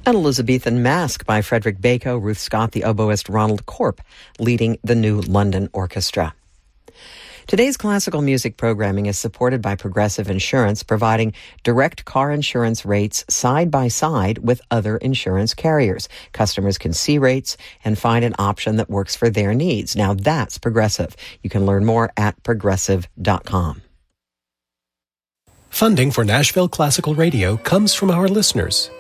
An Elizabethan Masque by Frederick Bacon, Ruth Scott, the oboist Ronald Corp, leading the New London Orchestra. Today's classical music programming is supported by Progressive Insurance, providing direct car insurance rates side by side with other insurance carriers. Customers can see rates and find an option that works for their needs. Now that's Progressive. You can learn more at progressive.com. Funding for Nashville Classical Radio comes from our listeners